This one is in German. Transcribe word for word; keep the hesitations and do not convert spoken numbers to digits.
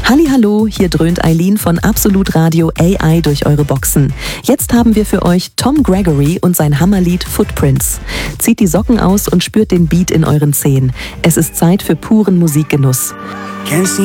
Hallihallo, hier dröhnt Eileen von Absolut Radio A I durch eure Boxen. Jetzt haben wir für euch Tom Gregory und sein Hammerlied Footprints. Zieht die Socken aus und spürt den Beat in euren Zehen. Es ist Zeit für puren Musikgenuss. Can't see